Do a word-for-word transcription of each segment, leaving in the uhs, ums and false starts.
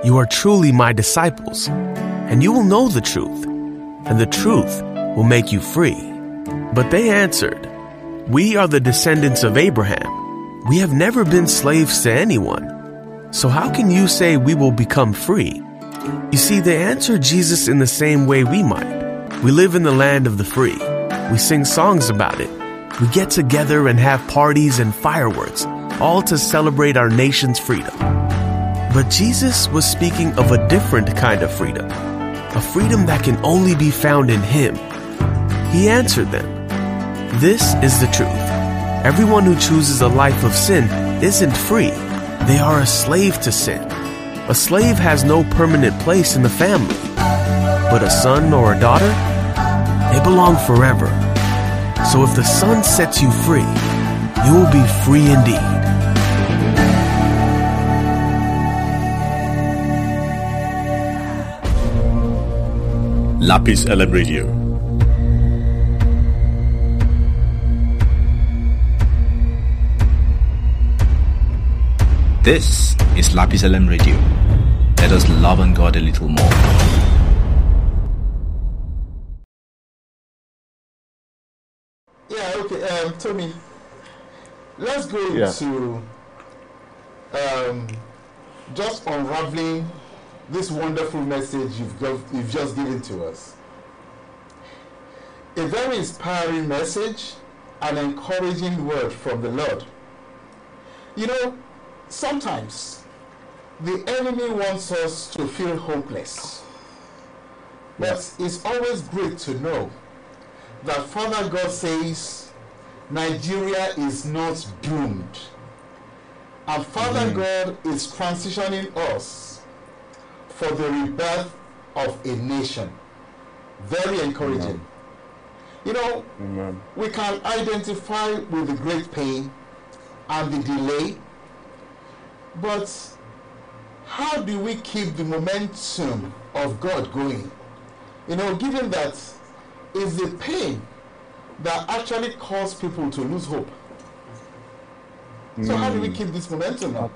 "You are truly my disciples, and you will know the truth, and the truth will make you free." But they answered, "We are the descendants of Abraham. We have never been slaves to anyone. So how can you say we will become free?" You see, they answered Jesus in the same way we might. We live in the land of the free. We sing songs about it. We get together and have parties and fireworks, all to celebrate our nation's freedom. But Jesus was speaking of a different kind of freedom, a freedom that can only be found in Him. He answered them, "This is the truth. Everyone who chooses a life of sin isn't free. They are a slave to sin. A slave has no permanent place in the family, but a son or a daughter, they belong forever. So if the Son sets you free, you will be free indeed." Lapis L M Radio. This is Lapis L M Radio. Let us love on God a little more. Yeah, okay, um, Tommy, let's go Yeah. into um, just unraveling this wonderful message you've, got, you've just given to us. A very inspiring message, an encouraging word from the Lord. You know, sometimes the enemy wants us to feel hopeless. But it's always great to know that Father God says Nigeria is not doomed. And Father mm-hmm. God is transitioning us for the rebirth of a nation. Very encouraging. Amen. You know, Amen. We can identify with the great pain and the delay, but how do we keep the momentum of God going? You know, given that it's the pain that actually causes people to lose hope. Mm. So how do we keep this momentum up?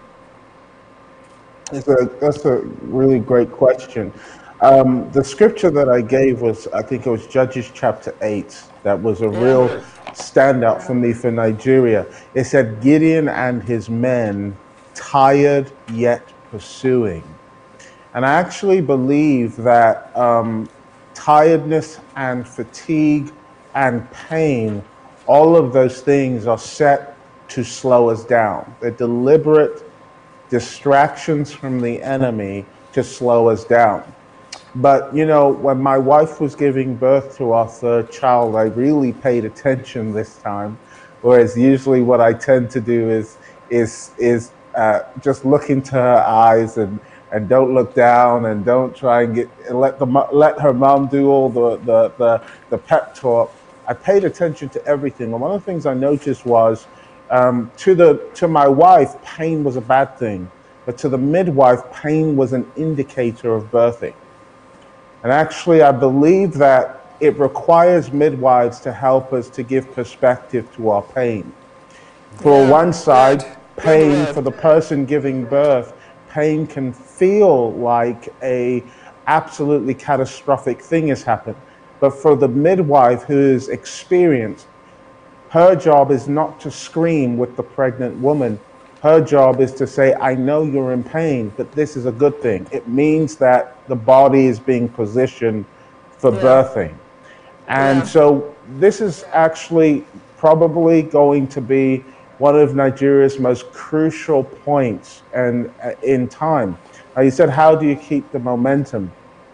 It's a, that's a really great question. Um, the scripture that I gave was, I think it was Judges chapter eight. That was a real standout for me for Nigeria. It said, Gideon and his men tired yet pursuing. And I actually believe that um, tiredness and fatigue and pain, all of those things are set to slow us down. They're deliberate distractions from the enemy to slow us down. But, you know, when my wife was giving birth to our third child, I really paid attention this time, whereas usually what I tend to do is is is uh, just look into her eyes and, and don't look down and don't try and get let the let her mom do all the, the, the, the pep talk. I paid attention to everything. And one of the things I noticed was um, to the to my wife, pain was a bad thing. But to the midwife, pain was an indicator of birthing. And actually, I believe that it requires midwives to help us to give perspective to our pain. For yeah, one side, good, pain good for the person giving birth, pain can feel like a absolutely catastrophic thing has happened. But for the midwife who is experienced, her job is not to scream with the pregnant woman. Her job is to say, I know you're in pain, but this is a good thing. It means that the body is being positioned for yeah. birthing. And yeah. so this is actually probably going to be one of Nigeria's most crucial points and uh, in time. Now you said, how do you keep the momentum?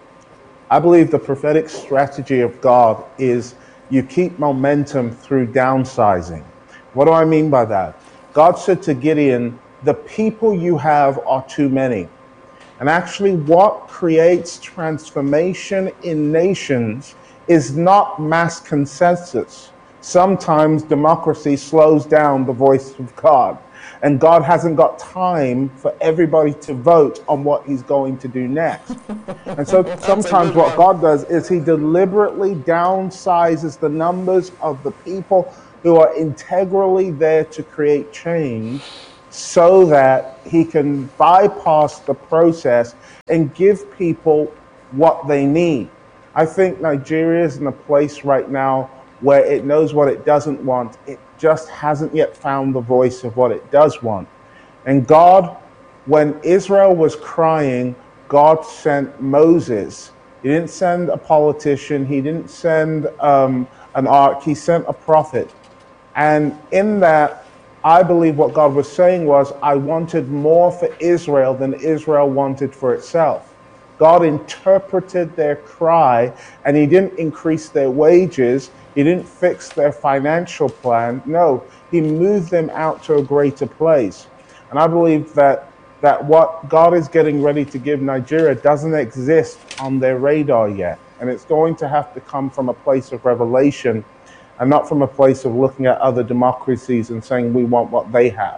I believe the prophetic strategy of God is you keep momentum through downsizing. What do I mean by that? God said to Gideon, the people you have are too many. And actually what creates transformation in nations is not mass consensus. Sometimes democracy slows down the voice of God. And God hasn't got time for everybody to vote on what he's going to do next. And so sometimes what God does is he deliberately downsizes the numbers of the people who are integrally there to create change so that he can bypass the process and give people what they need. I think Nigeria is in a place right now where it knows what it doesn't want. It just hasn't yet found the voice of what it does want. And God, when Israel was crying, God sent Moses. He didn't send a politician. He didn't send um, an ark. He sent a prophet. And in that, I believe what God was saying was, I wanted more for Israel than Israel wanted for itself. God interpreted their cry, and he didn't increase their wages. He didn't fix their financial plan. No, he moved them out to a greater place. And I believe that that what God is getting ready to give Nigeria doesn't exist on their radar yet. And it's going to have to come from a place of revelation and not from a place of looking at other democracies and saying we want what they have.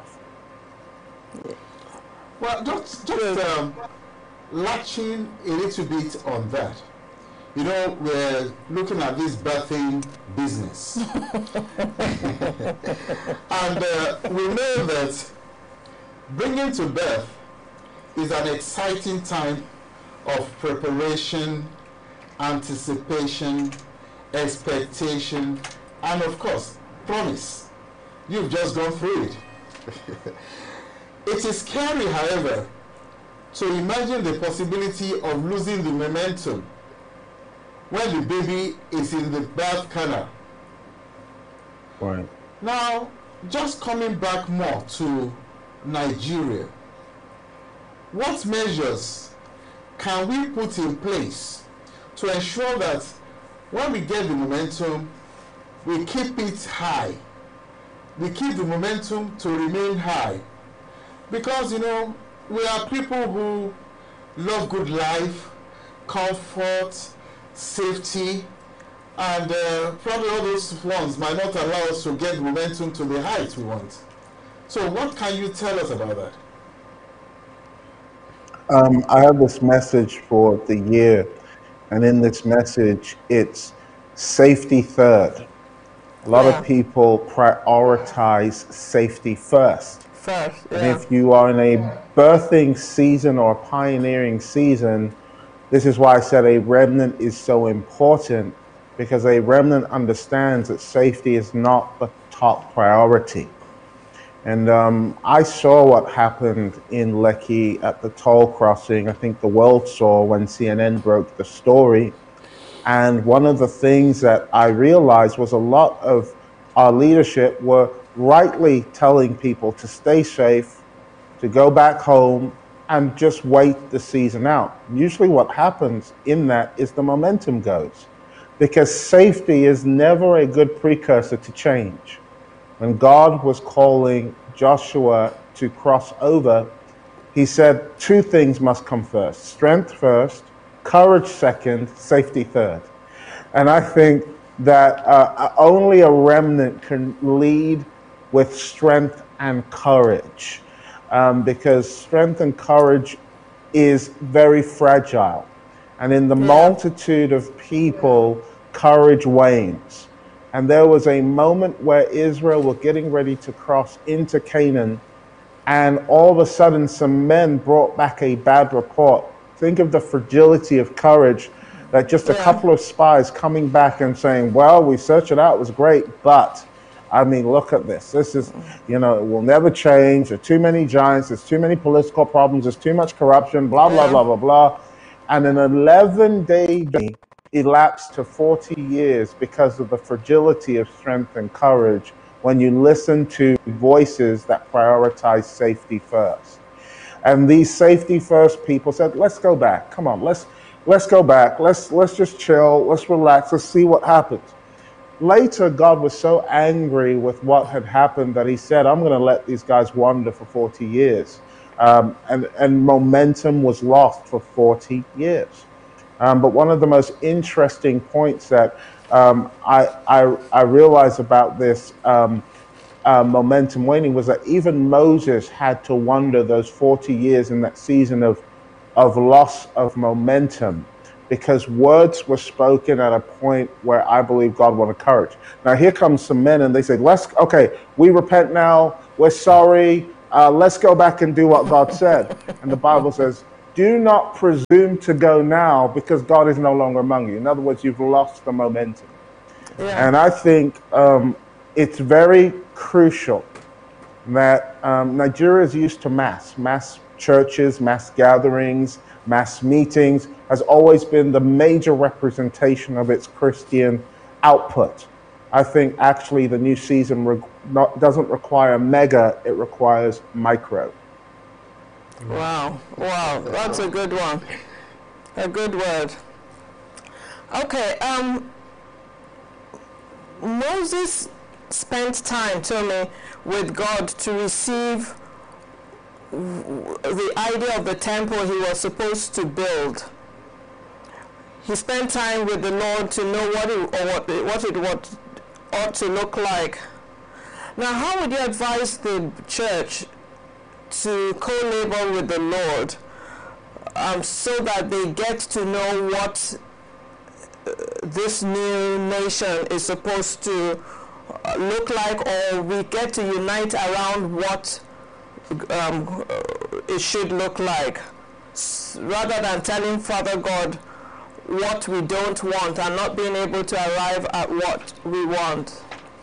Well, just, just um, latching a little bit on that. You know, we're looking at this birthing business. And uh, we know that bringing to birth is an exciting time of preparation, anticipation, expectation, and of course, promise. You've just gone through it. It is scary, however, to imagine the possibility of losing the momentum when the baby is in the birth canal. Right. Now, just coming back more to Nigeria, what measures can we put in place to ensure that when we get the momentum, we keep it high? We keep the momentum to remain high. Because, you know, we are people who love good life, comfort, safety, and uh, probably all those ones might not allow us to get momentum to the height we want. So what can you tell us about that? Um, I have this message for the year, and in this message, it's safety third. A lot Yeah. of people prioritize safety first. First, yeah. And if you are in a birthing season or a pioneering season, this is why I said a remnant is so important, because a remnant understands that safety is not the top priority. And um, I saw what happened in Lekki at the toll crossing. I think the world saw when C N N broke the story. And one of the things that I realized was a lot of our leadership were rightly telling people to stay safe, to go back home, and just wait the season out. Usually what happens in that is the momentum goes, because safety is never a good precursor to change. When God was calling Joshua to cross over, he said two things must come first: strength first, courage second, safety third. And I think that uh, only a remnant can lead with strength and courage, um, because strength and courage is very fragile. And in the multitude of people, courage wanes. And there was a moment where Israel were getting ready to cross into Canaan, and all of a sudden some men brought back a bad report. Think of the fragility of courage, that just a Yeah. couple of spies coming back and saying, well, we searched it out, it was great, but I mean, look at this. This is, you know, it will never change. There are too many giants. There's too many political problems. There's too much corruption, blah, blah, Yeah. blah, blah, blah. And an eleven-day journey elapsed to forty years because of the fragility of strength and courage when you listen to voices that prioritize safety first. And these safety first people said, let's go back. Come on, let's let's go back. Let's let's just chill. Let's relax. Let's see what happens. Later, God was so angry with what had happened that he said, I'm going to let these guys wander for forty years. Um, and, and momentum was lost for forty years. Um, but one of the most interesting points that um, I, I, I realized about this um, uh, momentum waning was that even Moses had to wander those forty years in that season of, of loss of momentum, because words were spoken at a point where I believe God wanted courage. Now here comes some men and they say, let's, okay, we repent now, we're sorry, uh, let's go back and do what God said. And the Bible says, do not presume to go now because God is no longer among you. In other words, you've lost the momentum. Yeah. And I think um, it's very crucial that um, Nigeria is used to mass, mass churches, mass gatherings, mass meetings, has always been the major representation of its Christian output. I think actually the new season re- not, doesn't require mega, it requires micro. Wow, wow, that's a good one. A good word. Okay, um, Moses spent time, tell me, with God to receive the idea of the temple he was supposed to build. He spent time with the Lord to know what it, or what, what it what ought to look like. Now, how would you advise the church to co-labor with the Lord um, so that they get to know what uh, this new nation is supposed to uh, look like, or we get to unite around what um, uh, it should look like, S- rather than telling Father God what we don't want and not being able to arrive at what we want?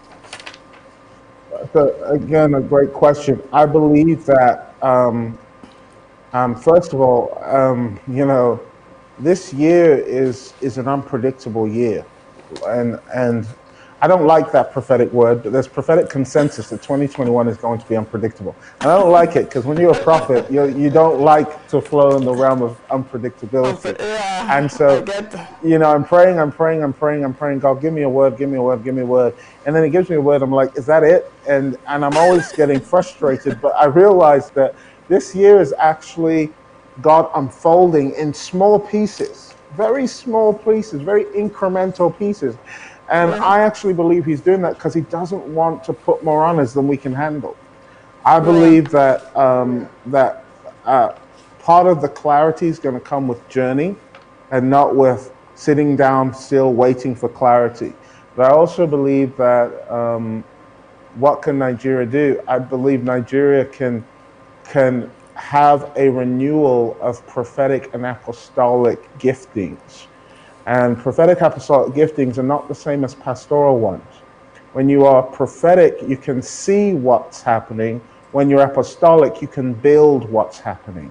So again, a great question. I believe that, um, um, first of all, um, you know, this year is is an unpredictable year, and and I don't like that prophetic word, but there's prophetic consensus that twenty twenty-one is going to be unpredictable. And I don't like it because when you're a prophet, you you don't like to flow in the realm of unpredictability. Yeah, and so, I get that. you know, I'm praying, I'm praying, I'm praying, I'm praying. God, give me a word, give me a word, give me a word. And then he gives me a word. I'm like, is that it? And and I'm always getting frustrated. But I realize that this year is actually God unfolding in small pieces, very small pieces, very incremental pieces. And I actually believe he's doing that because he doesn't want to put more on us than we can handle. I believe that um, that uh, part of the clarity is going to come with journey and not with sitting down still waiting for clarity. But I also believe that um, what can Nigeria do? I believe Nigeria can can have a renewal of prophetic and apostolic giftings. And prophetic apostolic giftings are not the same as pastoral ones. When you are prophetic, you can see what's happening. When you're apostolic, you can build what's happening.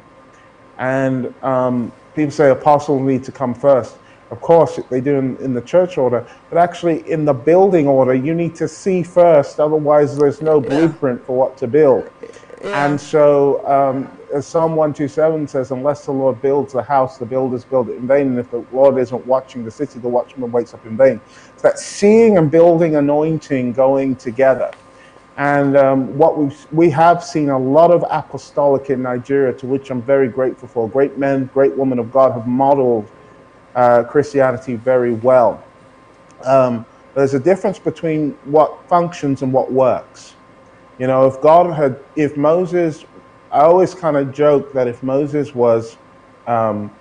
And um, people say apostles need to come first. Of course, they do in, in the church order, but actually in the building order, you need to see first, otherwise there's no blueprint for what to build. Yeah. And so, um, as Psalm one twenty-seven says, unless the Lord builds the house, the builders build it in vain. And if the Lord isn't watching the city, the watchman wakes up in vain. It's that seeing and building anointing going together. And um, what we we have seen a lot of apostolic in Nigeria, to which I'm very grateful for. Great men, great women of God have modeled uh, Christianity very well. Um, there's a difference between what functions and what works. You know, if God had, if Moses, I always kind of joke that if Moses was um,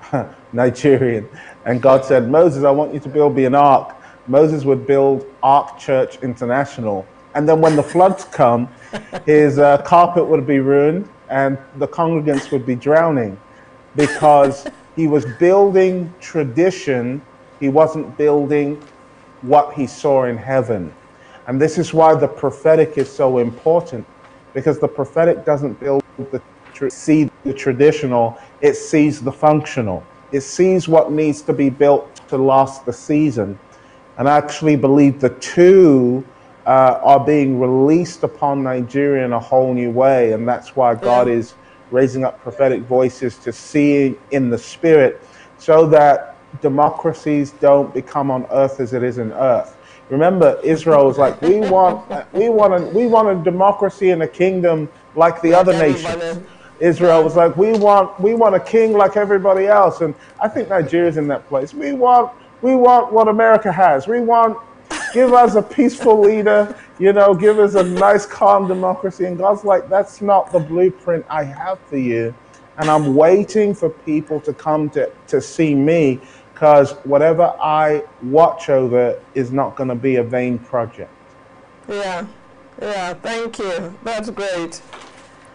Nigerian and God said, Moses, I want you to build me an ark, Moses would build Ark Church International. And then when the floods come, his uh, carpet would be ruined and the congregants would be drowning because he was building tradition. He wasn't building what he saw in heaven. And this is why the prophetic is so important, because the prophetic doesn't build the tra- see the traditional, it sees the functional. It sees what needs to be built to last the season. And I actually believe the two uh, are being released upon Nigeria in a whole new way. And that's why God yeah. is raising up prophetic voices to see in the spirit, so that democracies don't become on earth as it is in earth. Remember, Israel was like, we want, we want, a, we want a democracy and a kingdom like the like other everybody. nations. Israel was like, we want, we want a king like everybody else. And I think Nigeria's in that place. We want, we want what America has. We want, give us a peaceful leader, you know, give us a nice, calm democracy. And God's like, that's not the blueprint I have for you. And I'm waiting for people to come to, to see me, because whatever I watch over is not going to be a vain project. Yeah, yeah, thank you. That's great.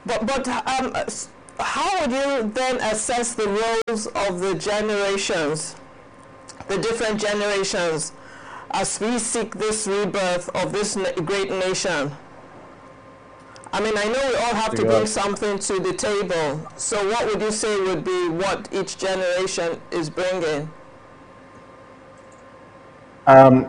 But but um, s- how would you then assess the roles of the generations, the different generations, as we seek this rebirth of this na- great nation? I mean, I know we all have to Yeah. bring something to the table. So what would you say would be what each generation is bringing? Um,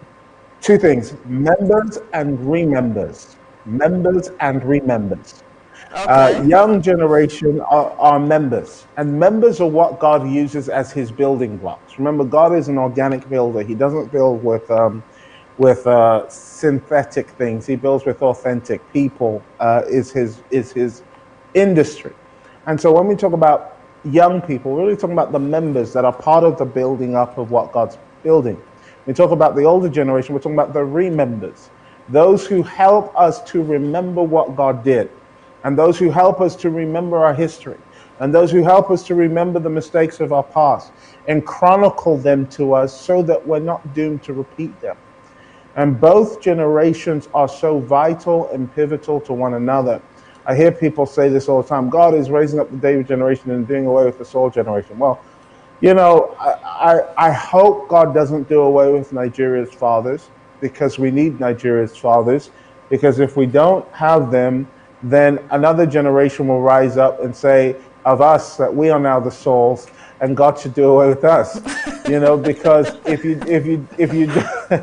two things: members and remembers. Members and remembers. Uh, Okay. young generation are, are members, and members are what God uses as His building blocks. Remember, God is an organic builder. He doesn't build with um, with uh, synthetic things. He builds with authentic people. Uh, is his is his industry, and so when we talk about young people, we're really talking about the members that are part of the building up of what God's building. We talk about the older generation. We're talking about the remembers, those who help us to remember what God did, and those who help us to remember our history, and those who help us to remember the mistakes of our past and chronicle them to us so that we're not doomed to repeat them. And both generations are so vital and pivotal to one another. I hear people say this all the time: God is raising up the David generation and doing away with the Saul generation. Well, you know, I, I, I hope God doesn't do away with Nigeria's fathers, because we need Nigeria's fathers, because if we don't have them, then another generation will rise up and say of us that we are now the Sauls and God should do away with us. You know, because if you if you if you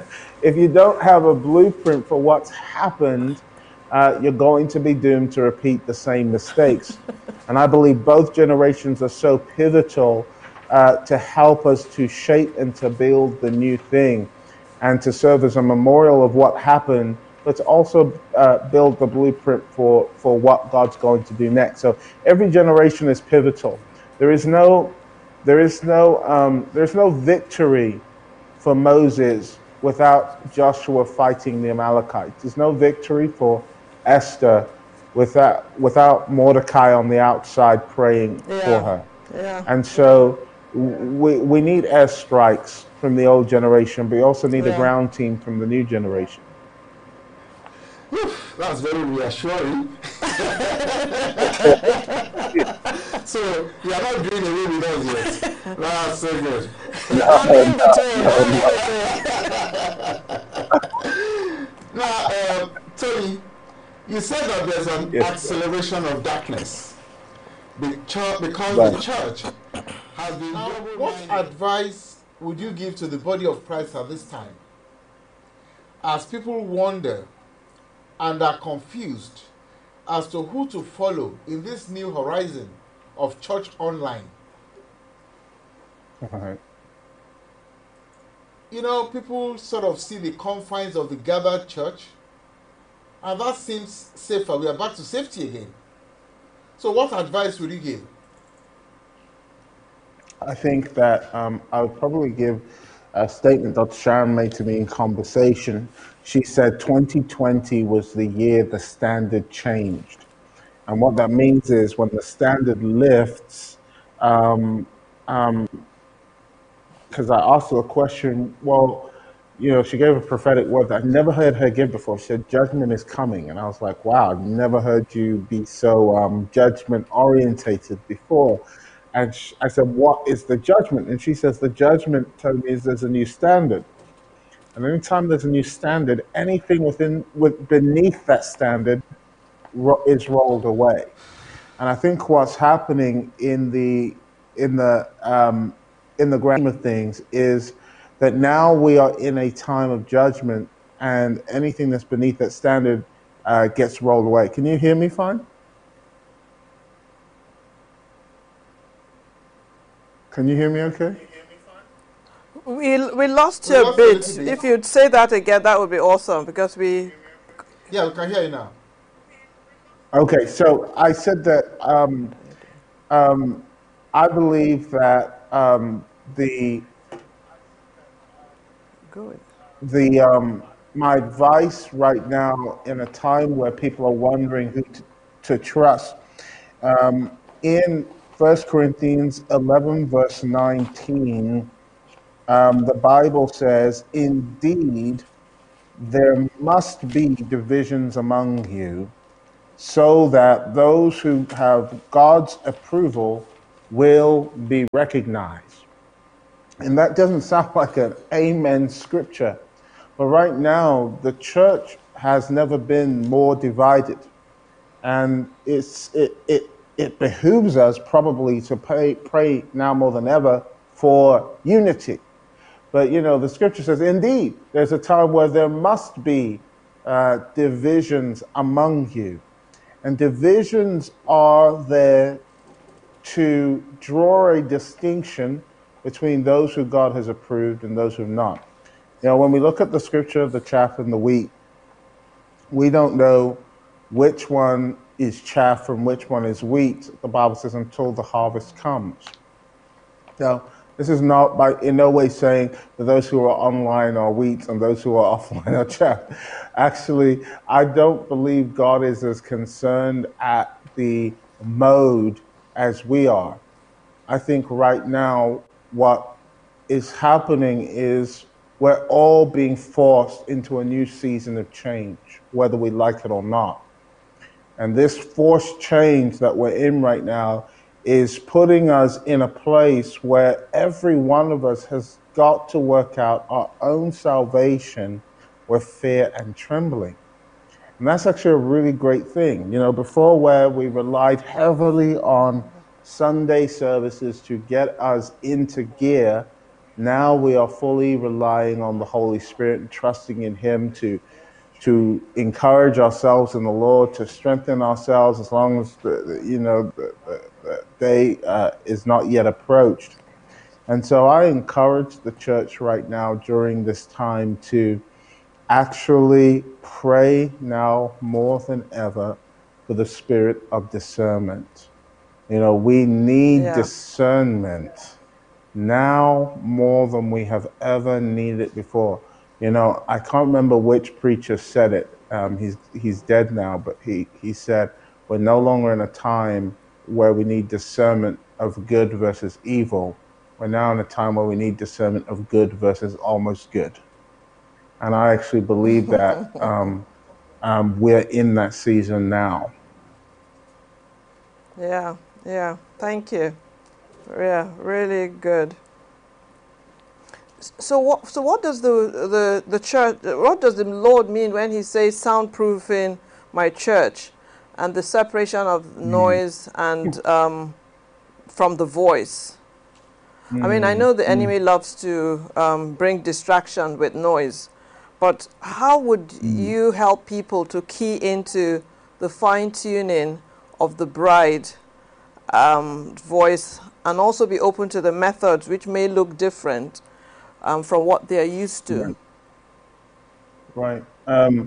if you don't have a blueprint for what's happened, uh, you're going to be doomed to repeat the same mistakes. And I believe both generations are so pivotal uh, to help us to shape and to build the new thing, and to serve as a memorial of what happened, but to also uh, build the blueprint for, for what God's going to do next. So every generation is pivotal. There is no, there is no, um, there's no victory for Moses without Joshua fighting the Amalekites. There's no victory for Esther without without Mordecai on the outside praying Yeah. for her. Yeah. And so we we need airstrikes from the old generation, but we also need a Yeah. ground team from the new generation. Whew, that's very reassuring. So you are not doing away with us yet. That's so good. I'm in between. I'm in between. Now, uh, Tony, you said that there's an Yes. acceleration of darkness the church, because Right. the church has been. Now, what advice would you give to the body of Christ at this time, as people wonder and are confused as to who to follow in this new horizon of church online? All right. You know, people sort of see the confines of the gathered church, and that seems safer. We are back to safety again. So what advice would you give? I think that um, I would probably give a statement Doctor Sharon made to me in conversation. She said twenty twenty was the year the standard changed. And what that means is when the standard lifts, um, um, because I asked her a question, well, you know, she gave a prophetic word that I'd never heard her give before. She said, judgment is coming. And I was like, wow, I've never heard you be so um, judgment orientated before. And sh- I said, what is the judgment? And she says, the judgment, Tony, is there's a new standard. And anytime there's a new standard, anything within, with beneath that standard ro- is rolled away. And I think what's happening in the in the um, in the grand scheme of things is that now we are in a time of judgment, and anything that's beneath that standard uh, gets rolled away. Can you hear me fine? Can you hear me okay? We, we lost We you a lost a bit. little bit. If you'd say that again, that would be awesome, because we. Yeah, we can hear you now. Okay, so I said that um, um, I believe that um, the Good. the um, my advice right now in a time where people are wondering who to, to trust, um, in First Corinthians eleven verse nineteen, um, the Bible says, indeed there must be divisions among you, so that those who have God's approval will be recognized. And that doesn't sound like an amen scripture, but right now the church has never been more divided. And it's it it, it behooves us probably to pray, pray now more than ever for unity. But, you know, the scripture says, indeed, there's a time where there must be uh, divisions among you. And divisions are there to draw a distinction between those who God has approved and those who have not. You know, when we look at the scripture of the chaff and the wheat, we don't know which one is chaff and which one is wheat, the Bible says, until the harvest comes. Now, this is not by in no way saying that those who are online are wheat and those who are offline are chaff. Actually, I don't believe God is as concerned at the mode as we are. I think right now what is happening is we're all being forced into a new season of change, whether we like it or not. And this forced change that we're in right now is putting us in a place where every one of us has got to work out our own salvation with fear and trembling. And that's actually a really great thing. You know, before where we relied heavily on Sunday services to get us into gear, now we are fully relying on the Holy Spirit and trusting in Him to to encourage ourselves in the Lord, to strengthen ourselves as long as the, you know the, the, the day uh, is not yet approached. And so I encourage the church right now during this time to actually pray now more than ever for the spirit of discernment. You know, we need yeah. discernment now more than we have ever needed before. You know, I can't remember which preacher said it. Um, he's he's dead now, but he, he said, we're no longer in a time where we need discernment of good versus evil. We're now in a time where we need discernment of good versus almost good. And I actually believe that um, um, we're in that season now. Yeah, yeah, thank you. Yeah, really good. So what? So what does the the the church? What does the Lord mean when He says soundproofing my church, and the separation of mm. noise and um, from the voice? Mm. I mean, I know the enemy mm. loves to um, bring distraction with noise, but how would mm. you help people to key into the fine tuning of the bride um, voice, and also be open to the methods which may look different Um, from what they are used to? Right. right. Um,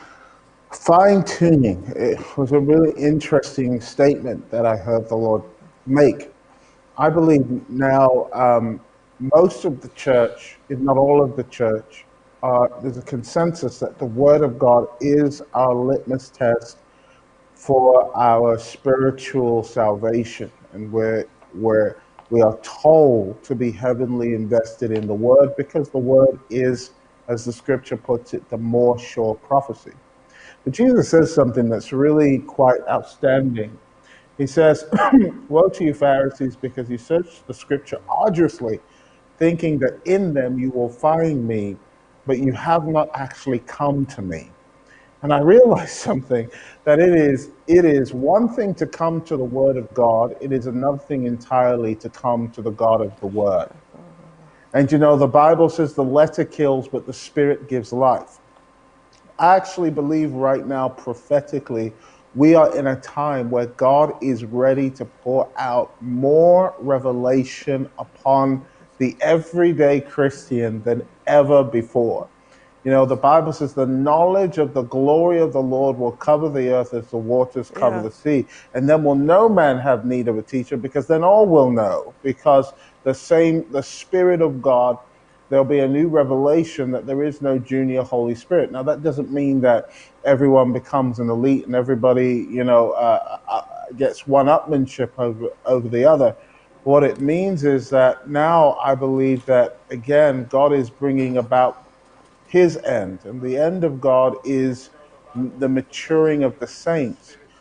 fine tuning. It was a really interesting statement that I heard the Lord make. I believe now um, most of the church, if not all of the church, uh, there's a consensus that the Word of God is our litmus test for our spiritual salvation, and we're we're We are told to be heavenly invested in the Word because the Word is, as the scripture puts it, the more sure prophecy. But Jesus says something that's really quite outstanding. He says, woe to you Pharisees, because you search the scripture arduously, thinking that in them you will find me, but you have not actually come to me. And I realized something, that it is it is one thing to come to the Word of God. It is another thing entirely to come to the God of the Word. And you know, the Bible says the letter kills, but the Spirit gives life. I actually believe right now, prophetically, we are in a time where God is ready to pour out more revelation upon the everyday Christian than ever before. You know, the Bible says the knowledge of the glory of the Lord will cover the earth as the waters cover yeah. the sea. And then will no man have need of a teacher, because then all will know. Because the same, the Spirit of God, there'll be a new revelation that there is no junior Holy Spirit. Now, that doesn't mean that everyone becomes an elite and everybody, you know, uh, uh, gets one-upmanship over, over the other. What it means is that now I believe that, again, God is bringing about His end, and the end of God is the maturing of the saints,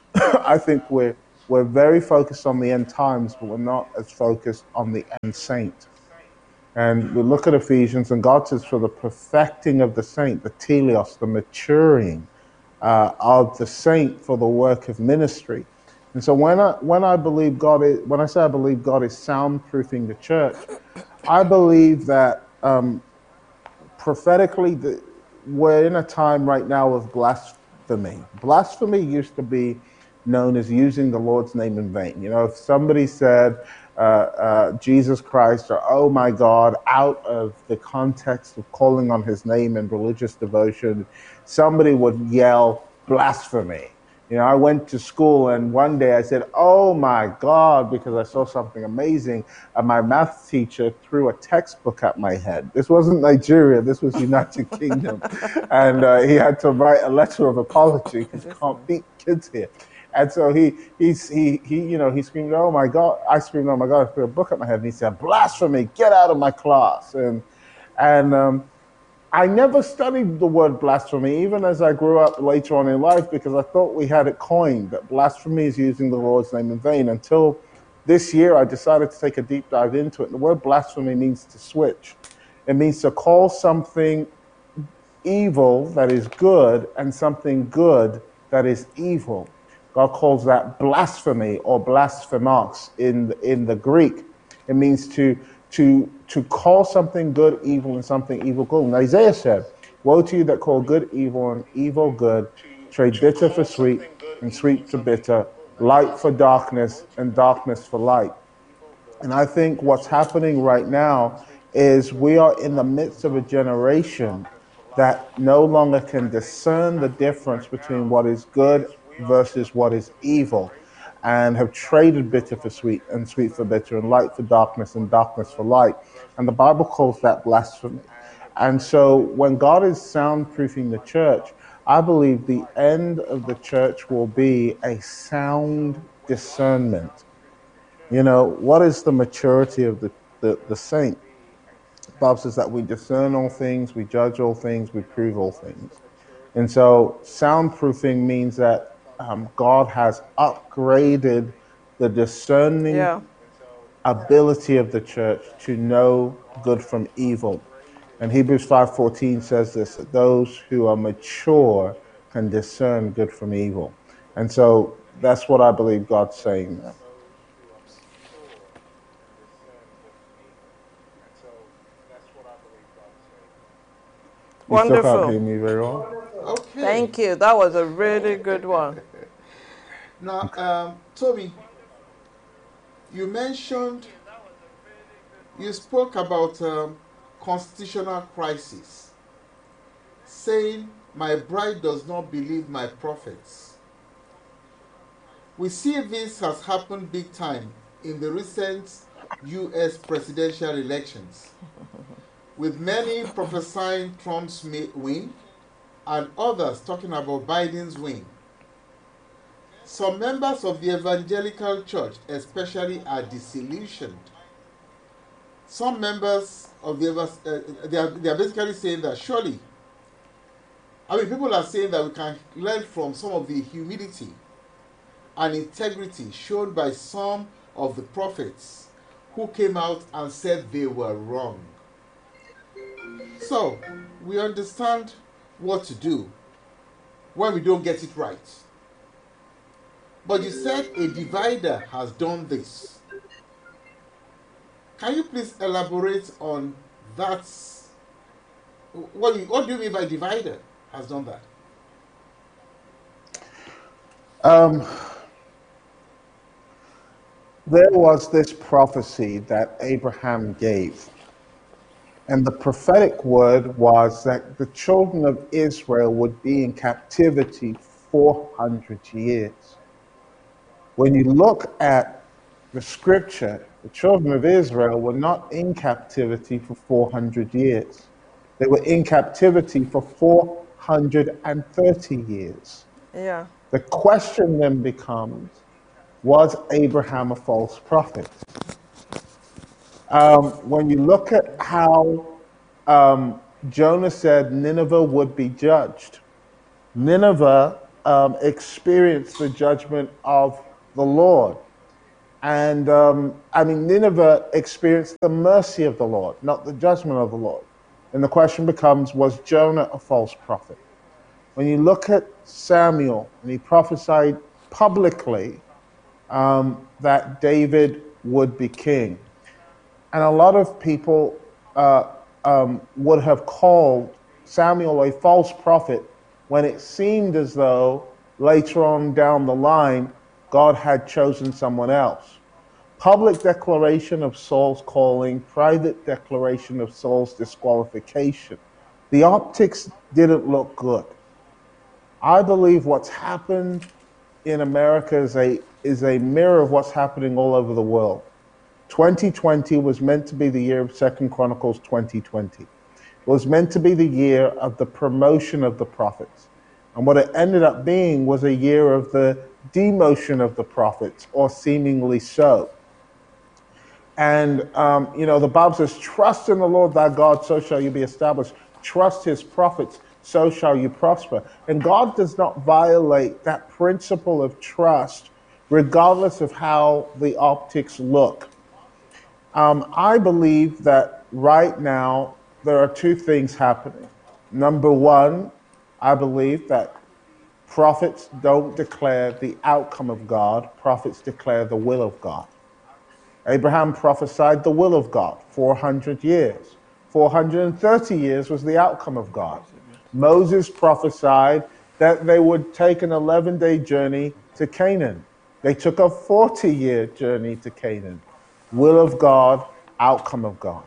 I think we're we're very focused on the end times, but we're not as focused on the end saint. And we look at Ephesians, and God says, for the perfecting of the saint, the teleos, the maturing uh, of the saint for the work of ministry. And so when I when I believe God is, when I say I believe God is soundproofing the church, I believe that um, prophetically, the, we're in a time right now of blasphemy. Blasphemy used to be known as using the Lord's name in vain. You know, if somebody said uh, uh, Jesus Christ or oh my God out of the context of calling on his name in religious devotion, somebody would yell blasphemy. You know, I went to school and one day I said, oh my God, because I saw something amazing. And my math teacher threw a textbook at my head. This wasn't Nigeria, this was United Kingdom. And uh, he had to write a letter of apology because you can't beat kids here. And so he, he's, he, he, you know, he screamed, oh my God. I screamed, oh my God, I threw a book at my head. And he said, blasphemy, get out of my class. And, and, um, I never studied the word blasphemy, even as I grew up later on in life, because I thought we had it coined, that blasphemy is using the Lord's name in vain. Until this year, I decided to take a deep dive into it. The word blasphemy means to switch. It means to call something evil that is good and something good that is evil. God calls that blasphemy or blasphemos in, in the Greek. It means to to to call something good evil and something evil good. And Isaiah said, woe to you that call good evil and evil good, trade bitter for sweet and sweet for bitter, light for darkness and darkness for light. And I think what's happening right now is we are in the midst of a generation that no longer can discern the difference between what is good versus what is evil, and have traded bitter for sweet and sweet for bitter and light for darkness and darkness for light. And the Bible calls that blasphemy. And so when God is soundproofing the church, I believe the end of the church will be a sound discernment. You know, what is the maturity of the, the, the saint? The Bible says that we discern all things, we judge all things, we prove all things. And so soundproofing means that Um, God has upgraded the discerning yeah. ability of the church to know good from evil. And Hebrews five fourteen says this, that those who are mature can discern good from evil. And so that's what I believe God's saying there. You Wonderful. still can't hear me very well? Okay. Thank you. That was a really good one. Now, um, Toby, you mentioned, you spoke about um, constitutional crisis, saying, my bride does not believe my prophets. We see this has happened big time in the recent U S presidential elections, with many prophesying Trump's win, and others talking about Biden's win. Some members of the evangelical church especially are disillusioned. Some members of the, uh, they, are, they are basically saying that surely, I mean, people are saying that we can learn from some of the humility and integrity shown by some of the prophets who came out and said they were wrong. So, we understand what to do when we don't get it right. But you said a divider has done this. Can you please elaborate on that? What do you, what do you mean by divider has done that? Um, there was this prophecy that Abraham gave. And the prophetic word was that the children of Israel would be in captivity four hundred years. When you look at the scripture, the children of Israel were not in captivity for four hundred years. They were in captivity for four hundred thirty years. Yeah. The question then becomes, was Abraham a false prophet? Um, when you look at how um, Jonah said Nineveh would be judged, Nineveh um, experienced the judgment of the Lord. And um, I mean, Nineveh experienced the mercy of the Lord, not the judgment of the Lord. And the question becomes, was Jonah a false prophet? When you look at Samuel, and he prophesied publicly um, that David would be king. And a lot of people uh, um, would have called Samuel a false prophet when it seemed as though later on down the line, God had chosen someone else. Public declaration of Saul's calling, private declaration of Saul's disqualification. The optics didn't look good. I believe what's happened in America is a, is a mirror of what's happening all over the world. twenty twenty was meant to be the year of Second Chronicles twenty twenty. It was meant to be the year of the promotion of the prophets. And what it ended up being was a year of the demotion of the prophets, or seemingly so. And, um, you know, the Bible says, trust in the Lord thy God, so shall you be established. Trust his prophets, so shall you prosper. And God does not violate that principle of trust, regardless of how the optics look. Um, I believe that right now there are two things happening. Number one, I believe that prophets don't declare the outcome of God. Prophets declare the will of God. Abraham prophesied the will of God, four hundred years. four hundred thirty years was the outcome of God. Moses prophesied that they would take an eleven-day journey to Canaan. They took a forty-year journey to Canaan. Will of God, outcome of God.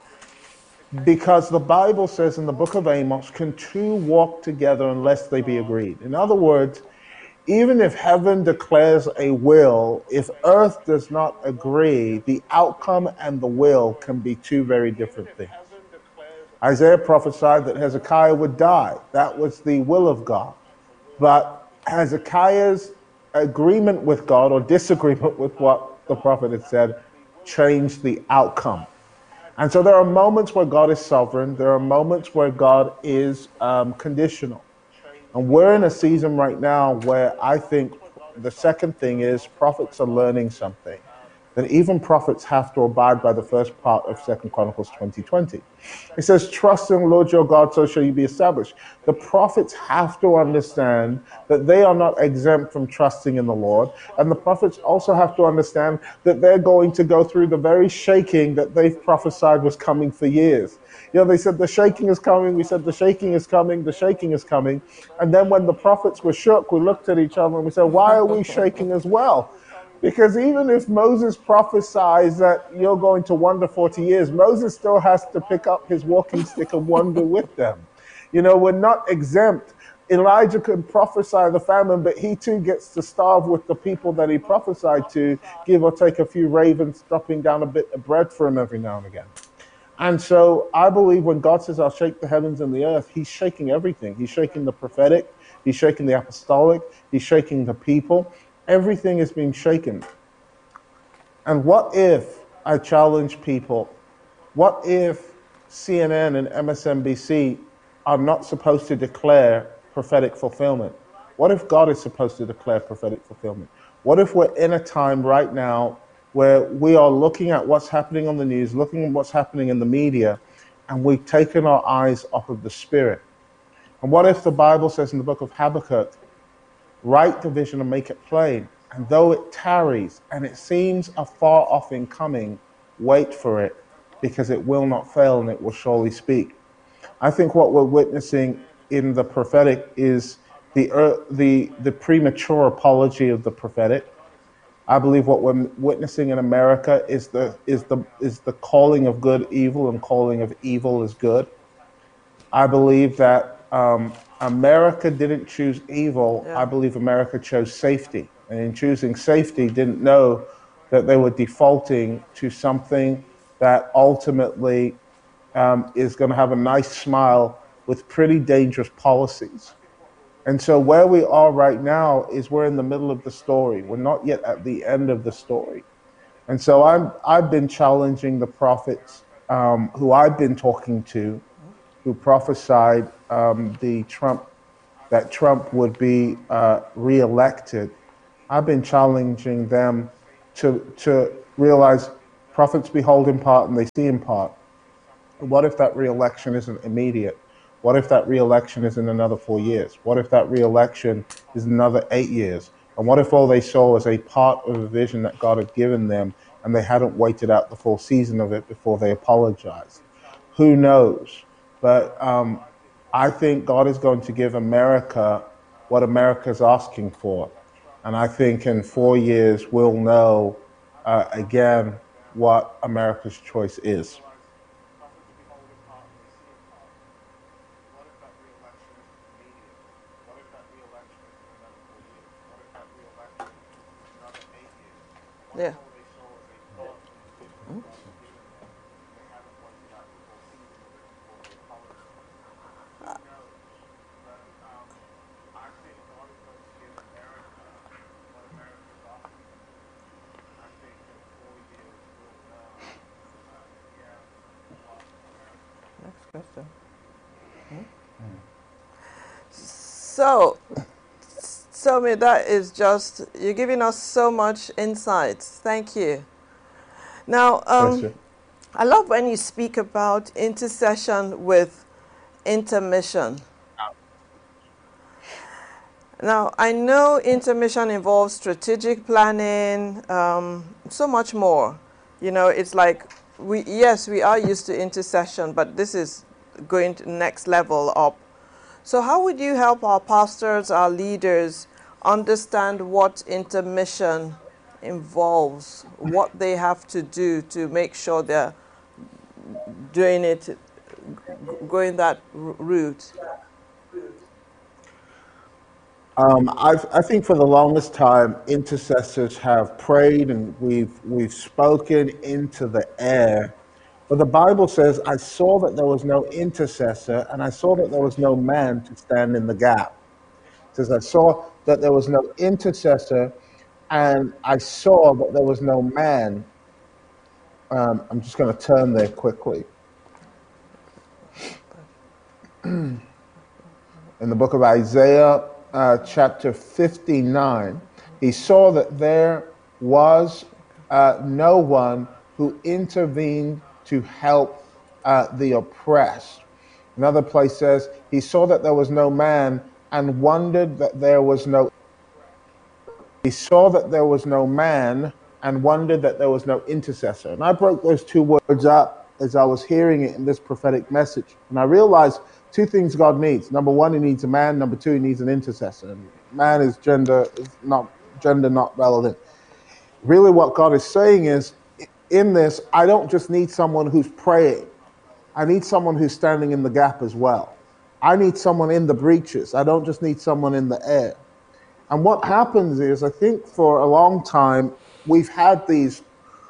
Because the Bible says in the book of Amos, can two walk together unless they be agreed? In other words, even if heaven declares a will, if earth does not agree, the outcome and the will can be two very different things. Isaiah prophesied that Hezekiah would die. That was the will of God. But Hezekiah's agreement with God, or disagreement with what the prophet had said, changed the outcome. And so there are moments where God is sovereign. There are moments where God is um, conditional. And we're in a season right now where I think the second thing is prophets are learning something. That even prophets have to abide by the first part of Second Chronicles twenty twenty. It says, trust in the Lord your God, so shall you be established. The prophets have to understand that they are not exempt from trusting in the Lord. And the prophets also have to understand that they're going to go through the very shaking that they've prophesied was coming for years. You know, they said the shaking is coming. We said the shaking is coming. The shaking is coming. And then when the prophets were shook, we looked at each other and we said, why are we shaking as well? Because even if Moses prophesies that you're going to wander forty years, Moses still has to pick up his walking stick and wander with them. You know, we're not exempt. Elijah could prophesy the famine, but he too gets to starve with the people that he prophesied to, give or take a few ravens dropping down a bit of bread for him every now and again. And so I believe when God says, I'll shake the heavens and the earth, he's shaking everything. He's shaking the prophetic, he's shaking the apostolic, he's shaking the people. Everything is being shaken. And what if, I challenge people, what if C N N and M S N B C are not supposed to declare prophetic fulfillment? What if God is supposed to declare prophetic fulfillment? What if we're in a time right now where we are looking at what's happening on the news, looking at what's happening in the media, and we've taken our eyes off of the Spirit? And what if the Bible says in the book of Habakkuk, write the vision and make it plain, and though it tarries and it seems afar off in coming, wait for it, because it will not fail and it will surely speak. I think what we're witnessing in the prophetic is the uh, the the premature apology of the prophetic. I believe what we're witnessing in America is the is the is the calling of good evil and calling of evil is good. I believe that um, America didn't choose evil. Yeah. I believe America chose safety. And in choosing safety, didn't know that they were defaulting to something that ultimately um, is going to have a nice smile with pretty dangerous policies. And so where we are right now is we're in the middle of the story. We're not yet at the end of the story. And so I'm, I've been challenging the prophets um, who I've been talking to, who prophesied um, the Trump that Trump would be uh, re-elected, I've been challenging them to to realize prophets behold in part and they see in part. What if that re-election isn't immediate? What if that re-election is in another four years? What if that re-election is another eight years? And what if all they saw was a part of a vision that God had given them and they hadn't waited out the full season of it before they apologized? Who knows? But um, I think God is going to give America what America's asking for. And I think in four years we'll know uh, again what America's choice is. Yeah. Next question. Hmm? So, so me, that is just, you're giving us so much insights. Thank you. Now, um, I love when you speak about intercession with intermission. Now, I know intermission involves strategic planning, um, so much more. You know, it's like, we yes, we are used to intercession, but this is going to next level up. So how would you help our pastors, our leaders, understand what intermission involves, what they have to do to make sure they're doing it, going that route? Um, I've, I think for the longest time, intercessors have prayed and we've we've spoken into the air. But the Bible says, I saw that there was no intercessor and I saw that there was no man to stand in the gap. It says, I saw that there was no intercessor and I saw that there was no man. Um, I'm just going to turn there quickly. In the book of Isaiah, uh, chapter fifty-nine, he saw that there was uh, no one who intervened to help uh, the oppressed. Another place says, he saw that there was no man and wondered that there was no. He saw that there was no man and wondered that there was no intercessor. And I broke those two words up as I was hearing it in this prophetic message. And I realized two things God needs. Number one, he needs a man. Number two, he needs an intercessor. And man is gender, is not gender not relevant. Really what God is saying is, in this, I don't just need someone who's praying. I need someone who's standing in the gap as well. I need someone in the breaches. I don't just need someone in the air. And what happens is, I think for a long time, we've had these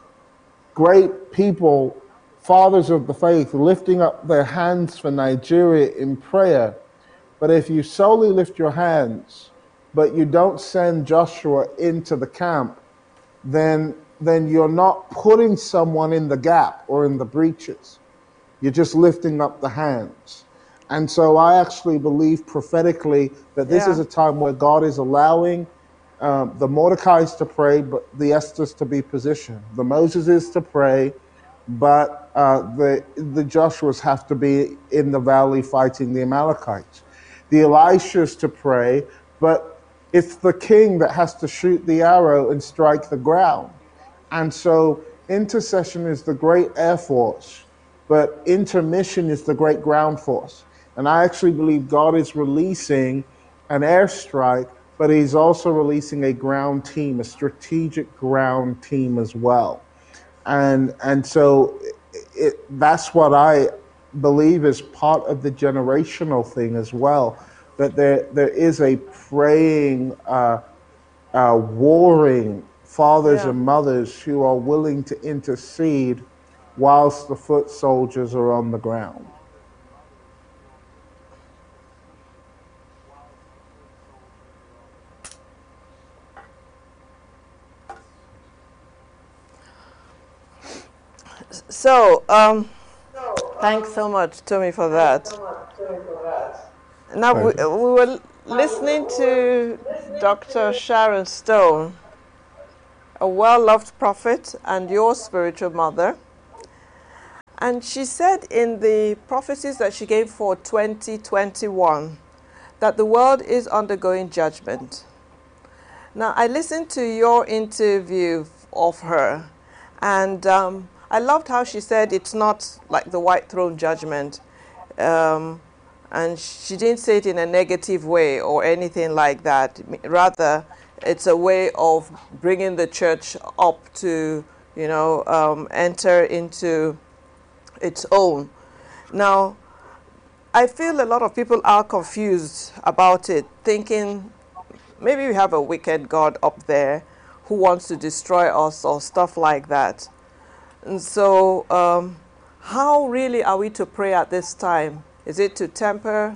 great people, fathers of the faith, lifting up their hands for Nigeria in prayer. But if you solely lift your hands, but you don't send Joshua into the camp, then then you're not putting someone in the gap or in the breaches. You're just lifting up the hands. And so I actually believe prophetically that this yeah. is a time where God is allowing um, the Mordecais to pray, but the Esthers to be positioned. The Moseses to pray, but uh, the, the Joshuas have to be in the valley fighting the Amalekites. The Elishas to pray, but it's the king that has to shoot the arrow and strike the ground. And so intercession is the great air force, but intermission is the great ground force. And I actually believe God is releasing an airstrike, but he's also releasing a ground team, a strategic ground team as well. And and so it, that's what I believe is part of the generational thing as well, that there there is a praying, uh, uh, warring fathers yeah. and mothers who are willing to intercede whilst the foot soldiers are on the ground. So, um, thanks so much, Tommy, for that. Now, we, we were listening to Doctor Sharon Stone, a well-loved prophet and your spiritual mother, and she said in the prophecies that she gave for twenty twenty-one that the world is undergoing judgment. Now, I listened to your interview of her, and um, I loved how she said it's not like the white throne judgment. Um, and she didn't say it in a negative way or anything like that. Rather, it's a way of bringing the church up to, you know, um, enter into its own. Now, I feel a lot of people are confused about it, thinking maybe we have a wicked God up there who wants to destroy us or stuff like that. And so um, how really are we to pray at this time? Is it to temper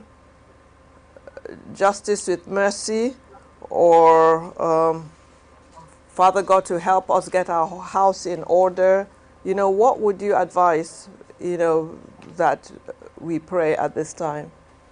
justice with mercy, or um, Father God to help us get our house in order? You know, what would you advise, you know, that we pray at this time?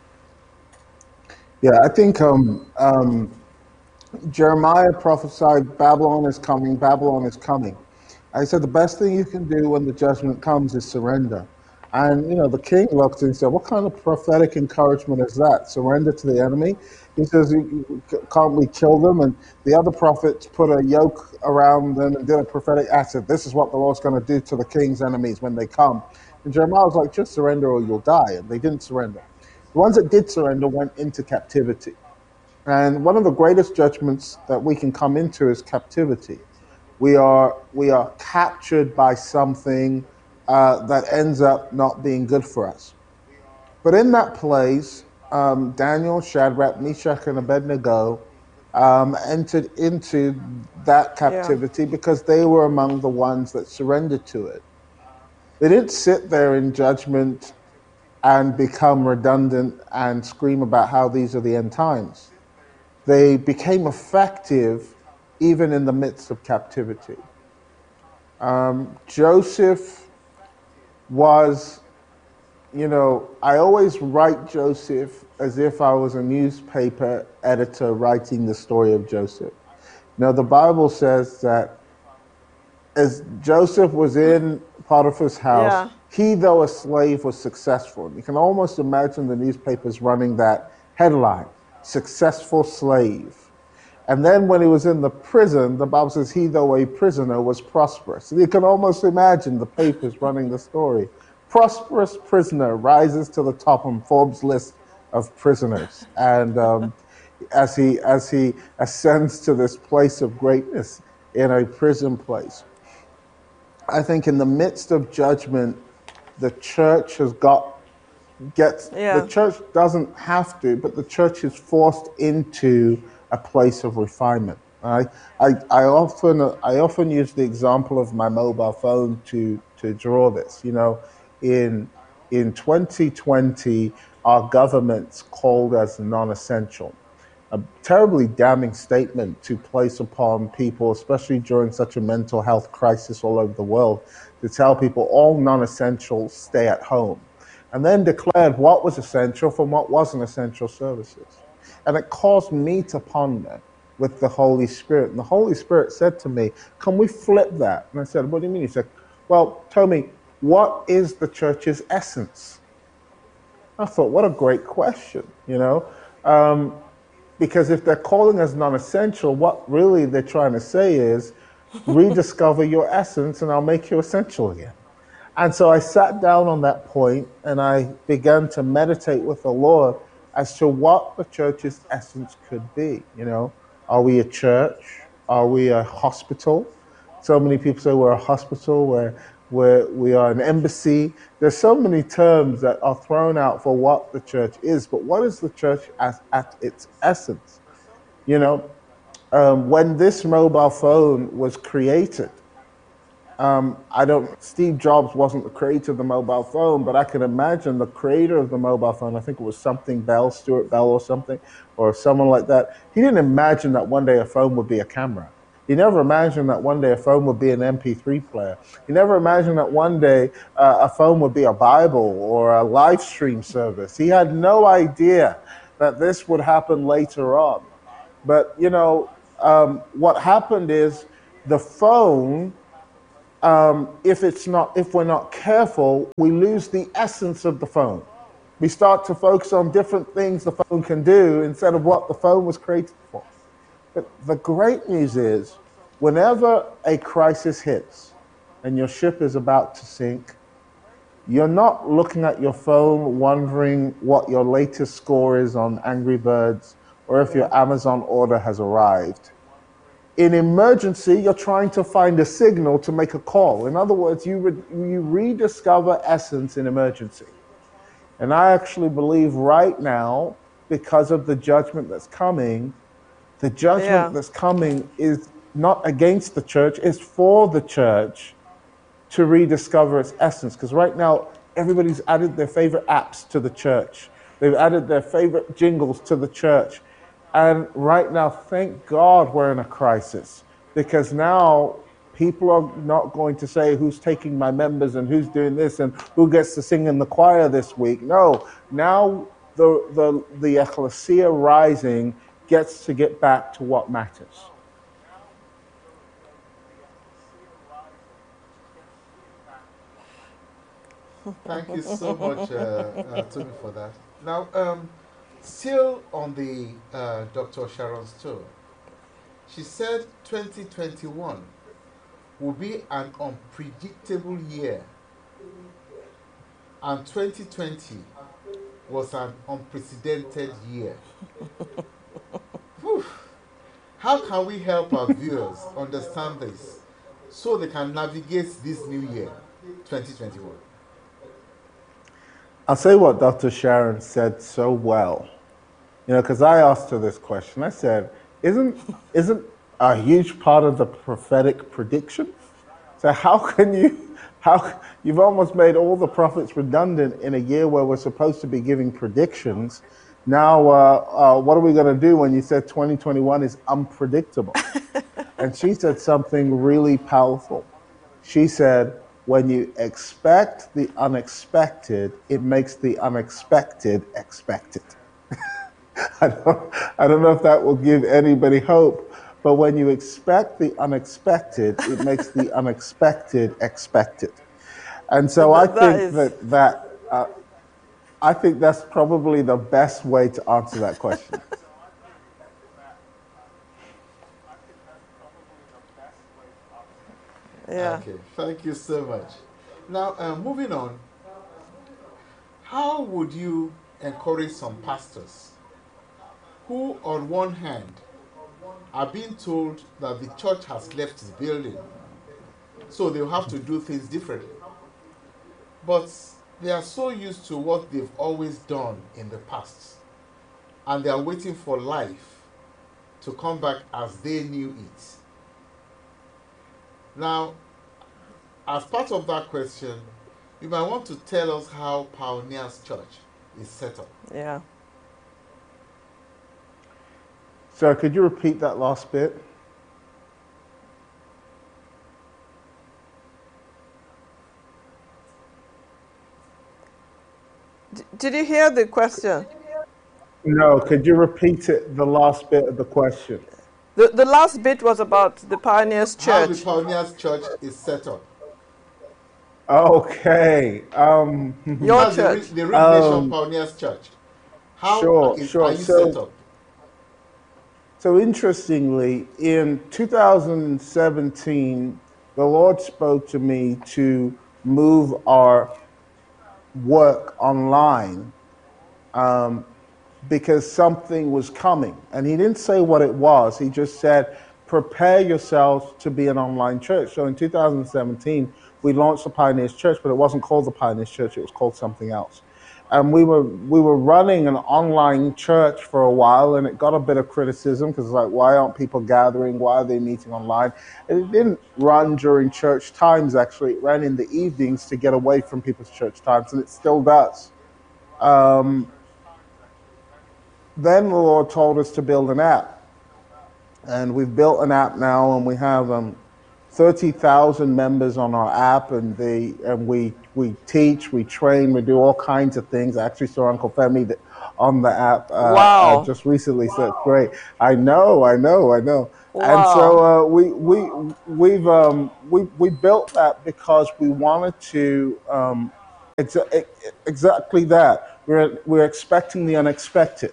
Yeah, I think um, um, Jeremiah prophesied, Babylon is coming, Babylon is coming. I said the best thing you can do when the judgment comes is surrender. And, you know, the king looked and said, what kind of prophetic encouragement is that? Surrender to the enemy? He says, can't we kill them? And the other prophets put a yoke around them and did a prophetic act. Said, this is what the Lord's going to do to the king's enemies when they come. And Jeremiah was like, just surrender or you'll die. And they didn't surrender. The ones that did surrender went into captivity. And one of the greatest judgments that we can come into is captivity. We are, we are captured by something Uh, that ends up not being good for us. But in that place, um, Daniel, Shadrach, Meshach, and Abednego um, entered into that captivity yeah. because they were among the ones that surrendered to it. They didn't sit there in judgment and become redundant and scream about how these are the end times. They became effective even in the midst of captivity. Um, Joseph was, you know, I always write Joseph as if I was a newspaper editor writing the story of Joseph. Now, the Bible says that as Joseph was in Potiphar's house, yeah. he, though a slave, was successful. You can almost imagine the newspapers running that headline, successful slave. And then when he was in the prison, the Bible says he, though a prisoner, was prosperous. And you can almost imagine the papers running the story. Prosperous prisoner rises to the top on Forbes' list of prisoners. And um, as he as he ascends to this place of greatness in a prison place, I think in the midst of judgment, the church has got, gets, yeah. the church doesn't have to, but the church is forced into a place of refinement. I, I, I often I often use the example of my mobile phone to to draw this. You know, in in twenty twenty, our governments called us non-essential. A terribly damning statement to place upon people, especially during such a mental health crisis all over the world, to tell people all non-essentials stay at home, and then declared what was essential from what wasn't essential services. And it caused me to ponder with the Holy Spirit. And the Holy Spirit said to me, can we flip that? And I said, what do you mean? He said, well, tell me, what is the church's essence? I thought, what a great question, you know? Um, because if they're calling us non-essential, what really they're trying to say is, rediscover your essence and I'll make you essential again. And so I sat down on that point and I began to meditate with the Lord as to what the church's essence could be. You know, are we a church? Are we a hospital? So many people say we're a hospital, we're, we're, we are an embassy. There's so many terms that are thrown out for what the church is, but what is the church as, at its essence? You know, um, when this mobile phone was created, Um, I don't, Steve Jobs wasn't the creator of the mobile phone, but I can imagine the creator of the mobile phone, I think it was something Bell, Stuart Bell or something, or someone like that. He didn't imagine that one day a phone would be a camera. He never imagined that one day a phone would be an M P three player. He never imagined that one day uh, a phone would be a Bible or a live stream service. He had no idea that this would happen later on. But, you know, um, what happened is the phone, um, if it's not, if we're not careful, we lose the essence of the phone. We start to focus on different things the phone can do instead of what the phone was created for. But the great news is, whenever a crisis hits and your ship is about to sink, you're not looking at your phone wondering what your latest score is on Angry Birds or if your Amazon order has arrived. In emergency, you're trying to find a signal to make a call. In other words, you, re- you rediscover essence in emergency. And I actually believe right now, because of the judgment that's coming, the judgment Yeah. that's coming is not against the church, it's for the church to rediscover its essence. Because right now, everybody's added their favorite apps to the church. They've added their favorite jingles to the church. And right now, thank God we're in a crisis, because now people are not going to say who's taking my members and who's doing this and who gets to sing in the choir this week. No, now the, the, the ecclesia rising gets to get back to what matters. Thank you so much, uh, uh, Tony, for that. Now, um, still on the uh, Doctor Sharon Stone, she said twenty twenty-one will be an unpredictable year, and twenty twenty was an unprecedented year. Whew. How can we help our viewers understand this so they can navigate this new year, twenty twenty-one? I'll say what Doctor Sharon said so well. You know, because I asked her this question. I said, isn't, isn't a huge part of the prophetic prediction? So how can you, how, you've almost made all the prophets redundant in a year where we're supposed to be giving predictions. Now, uh, uh, what are we going to do when you said twenty twenty-one is unpredictable? And she said something really powerful. She said, when you expect the unexpected, it makes the unexpected expected. I don't, I don't know if that will give anybody hope, but when you expect the unexpected, it makes the unexpected expected. And so I That- that think is- that, that uh, I think that's probably the best way to answer that question. Yeah. Okay, thank you so much. Now, uh, moving on, how would you encourage some pastors who, on one hand, are being told that the church has left its building, so they'll have to do things differently, but they are so used to what they've always done in the past, and they are waiting for life to come back as they knew it? Now, as part of that question, you might want to tell us how Pioneers Church is set up. Yeah. Sir, could you repeat that last bit? D- did you hear the question? No, could you repeat it, the last bit of the question? The, the last bit was about the Pioneers How the Church. Pioneers Church is set up. Okay. Um, Your That's the, Re- church. the Revelation Um, Pioneers Church. How sure, is, sure. are you So- set up? So interestingly, in two thousand seventeen, the Lord spoke to me to move our work online um, because something was coming. And he didn't say what it was. He just said, prepare yourselves to be an online church. So in two thousand seventeen, we launched the Pioneers Church, but it wasn't called the Pioneers Church. It was called something else. And we were we were running an online church for a while, and it got a bit of criticism because like, why aren't people gathering? Why are they meeting online? And it didn't run during church times. Actually, it ran in the evenings to get away from people's church times, and it still does. Um, then the Lord told us to build an app, and we've built an app now, and we have um, thirty thousand members on our app, and they and we we teach, we train, we do all kinds of things. I actually saw Uncle Femi that, on the app uh, uh, Wow. just recently, so it's great. I know, I know, I know. And so Wow. uh, we we we've um, we we built that because we wanted to um, exa- exactly that. We're we're expecting the unexpected,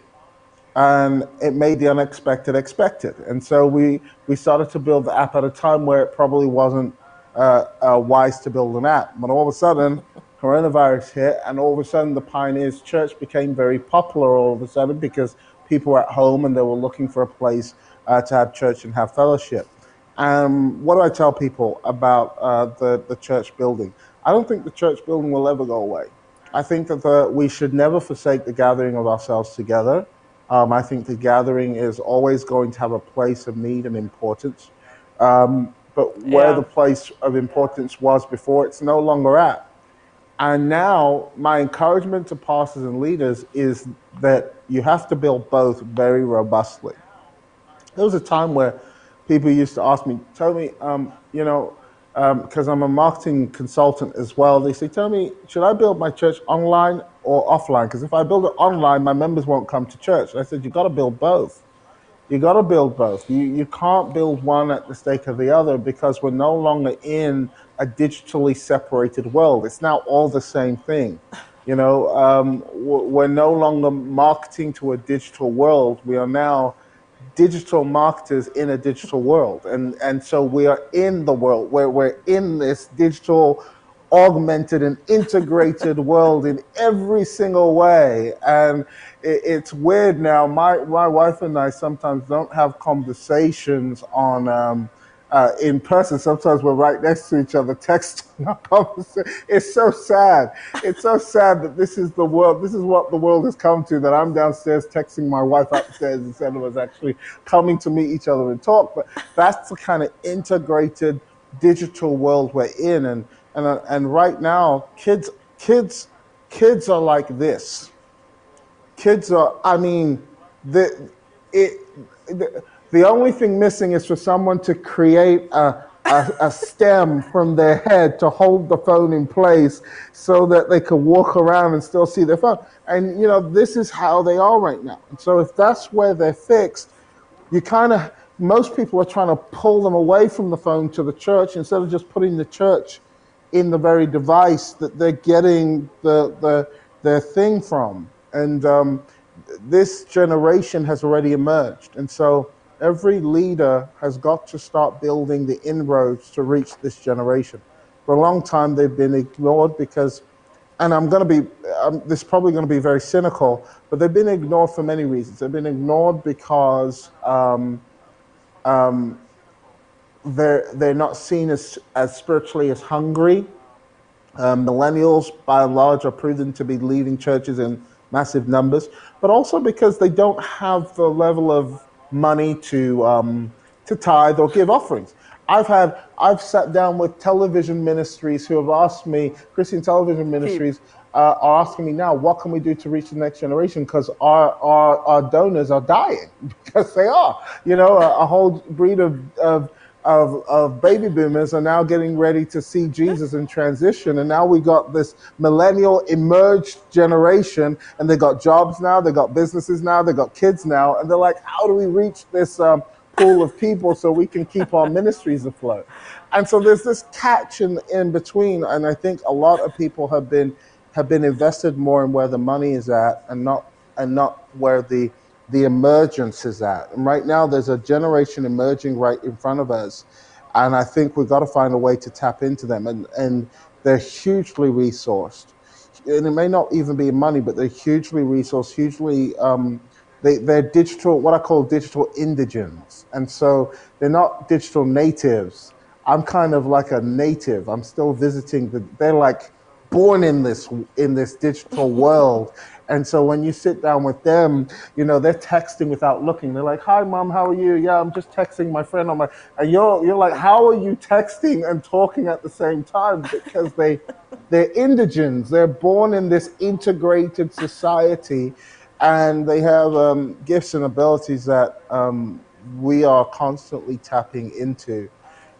and it made the unexpected expected. And so we we started to build the app at a time where it probably wasn't uh, uh, wise to build an app. But all of a sudden, coronavirus hit, and all of a sudden, the Pioneers Church became very popular. All of a sudden, because people were at home and they were looking for a place uh, to have church and have fellowship. Um, what do I tell people about uh, the the church building? I don't think the church building will ever go away. I think that the, we should never forsake the gathering of ourselves together. Um, I think the gathering is always going to have a place of need and importance. Um, but where the Yeah. place of importance was before, it's no longer at. And now, my encouragement to pastors and leaders is that you have to build both very robustly. There was a time where people used to ask me, tell me, um, you know, because I'm a marketing consultant as well. They say, tell me, should I build my church online or offline? Because if I build it online, my members won't come to church. And I said, you've got to build both. You got to build both. You you can't build one at the stake of the other, because we're no longer in a digitally separated world. It's now all the same thing. You know, um, w- we're no longer marketing to a digital world. We are now digital marketers in a digital world, and and so we are in the world where we're in this digital augmented and integrated world in every single way. And it, it's weird now. My my wife and I sometimes don't have conversations on um, uh, in person. Sometimes we're right next to each other texting our conversation. It's so sad. It's so sad that this is the world. This is what the world has come to. That I'm downstairs texting my wife upstairs instead of us actually coming to meet each other and talk. But that's the kind of integrated digital world we're in. And and uh, and right now, kids kids kids are like this. Kids are. I mean, the it. The, the only thing missing is for someone to create a, a, a stem from their head to hold the phone in place so that they can walk around and still see their phone. And, you know, this is how they are right now. And so if that's where they're fixed, you kind of, most people are trying to pull them away from the phone to the church instead of just putting the church in the very device that they're getting the, the their thing from. And um, this generation has already emerged. And so every leader has got to start building the inroads to reach this generation. For a long time, they've been ignored because, and I'm going to be, um, this is probably going to be very cynical, but they've been ignored for many reasons. They've been ignored because um, um, they're they're not seen as as spiritually as hungry. Um, millennials, by and large, are proven to be leading churches in massive numbers, but also because they don't have the level of money to um, to tithe or give offerings. I've had I've sat down with television ministries who have asked me, Christian television ministries uh, are asking me now, what can we do to reach the next generation? Because our, our our donors are dying, because they are. You know, a, a whole breed of, of Of, of baby boomers are now getting ready to see Jesus in transition. And now we got this millennial emerged generation, and they got jobs now, they got businesses now, they got kids now. And they're like, how do we reach this um, pool of people so we can keep our ministries afloat? And so there's this catch in, in between. And I think a lot of people have been have been invested more in where the money is at and not and not where the the emergence is at. And right now there's a generation emerging right in front of us. And I think we've got to find a way to tap into them. And, and they're hugely resourced. And it may not even be money, but they're hugely resourced, hugely, um, they, they're digital, what I call digital indigens. And so they're not digital natives. I'm kind of like a native. I'm still visiting, the, they're like born in this in this digital world. And so when you sit down with them, you know, they're texting without looking. They're like, hi, Mom, how are you? Yeah, I'm just texting my friend on my, and you're, you're like, how are you texting and talking at the same time? Because they, they're indigens. They're born in this integrated society, and they have um, gifts and abilities that um, we are constantly tapping into.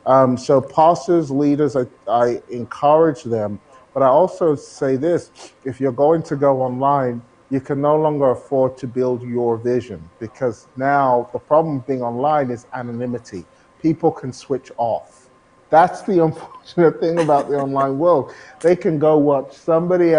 Um, so pastors, leaders, I, I encourage them. But I also say this, if you're going to go online, you can no longer afford to build your vision, because now the problem with being online is anonymity. People can switch off. That's the unfortunate thing about the online world. They can go watch somebody